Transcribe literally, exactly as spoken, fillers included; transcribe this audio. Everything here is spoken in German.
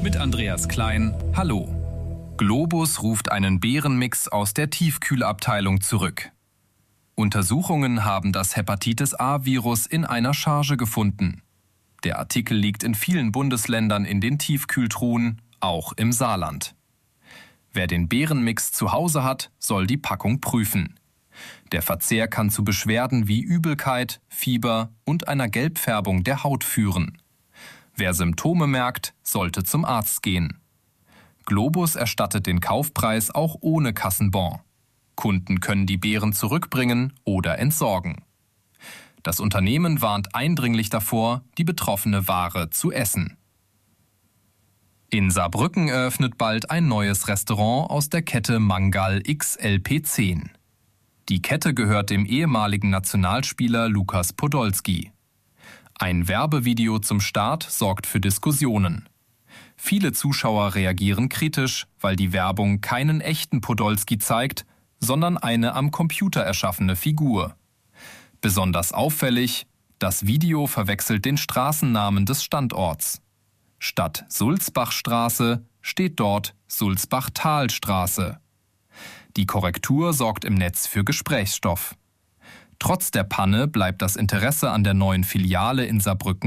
mit Andreas Klein. Hallo. Globus ruft einen Beerenmix aus der Tiefkühlabteilung zurück. Untersuchungen haben das Hepatitis-A-Virus in einer Charge gefunden. Der Artikel liegt in vielen Bundesländern in den Tiefkühltruhen, auch im Saarland. Wer den Beerenmix zu Hause hat, soll die Packung prüfen. Der Verzehr kann zu Beschwerden wie Übelkeit, Fieber und einer Gelbfärbung der Haut führen. Wer Symptome merkt, sollte zum Arzt gehen. Globus erstattet den Kaufpreis auch ohne Kassenbon. Kunden können die Beeren zurückbringen oder entsorgen. Das Unternehmen warnt eindringlich davor, die betroffene Ware zu essen. In Saarbrücken eröffnet bald ein neues Restaurant aus der Kette Mangal X L P zehn. Die Kette gehört dem ehemaligen Nationalspieler Lukas Podolski. Ein Werbevideo zum Start sorgt für Diskussionen. Viele Zuschauer reagieren kritisch, weil die Werbung keinen echten Podolski zeigt, sondern eine am Computer erschaffene Figur. Besonders auffällig, das Video verwechselt den Straßennamen des Standorts. Statt Sulzbachstraße steht dort Sulzbachtalstraße. Die Korrektur sorgt im Netz für Gesprächsstoff. Trotz der Panne bleibt das Interesse an der neuen Filiale in Saarbrücken